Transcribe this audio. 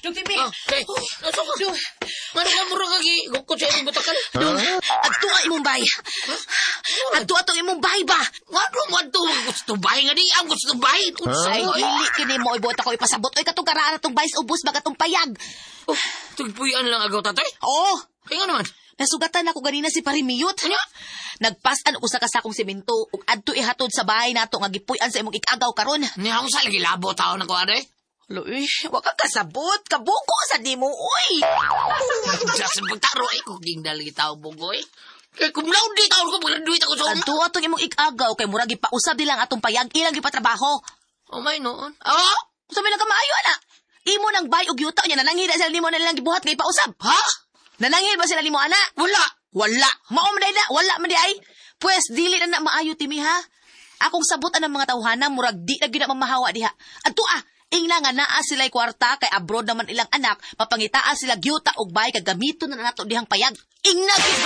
Dong Timi. Okay. Nasa ka? Ano ka mura kagi? Gukod sa itong butakan? Dong, adto ang imong bay. Adto atong imong bay ba? Wado. Gusto bahay nga di. Ang gusto bahay. Ay, dili kini mo ibuot ako ipasabot. Oy, katong karaan atong bayis ubos baga tong payag. Tugpuyan lang agaw, tatay? Oo. Kaya nga naman. Nasugatan ako ganina si Parimiyot. Ano? Nagpasan usa ka sakong semento ug adto ihatod sa bahay nato nga gipuy-an sa imong ikagaw karon. Niya ako sa lagi labo tao na ko, aday. Loy, wa ka kasabot, kabuko sa nimo oy. Just pagtaro ay kung dingdal tao bugoy. Kaya kung naon di tao ko pagladuit ako sa uma. Adto atong imong ikagaw kay murag gipausab dilang atong payag ilang gipatrabaho. Oh, may noon. Oh! Sabi na ka maayo ana. Imo nang bay og yuta nya nanangil na sila nimo na nilang gibuhat nga ipausab. Ha? Nanangil ba sila nimo ana? Wala. Wala. Mao man na, wala man di ay. Pues dili na maayo timi ha. Akong sabutan ng mga tawhana murag di na gyud mamahawa diha. Adto ingna nga naa sila'y kwarta kay abroad naman ilang anak, mapangitaan sila gyuta og bay kag gamiton na nato dihang payag. Ingna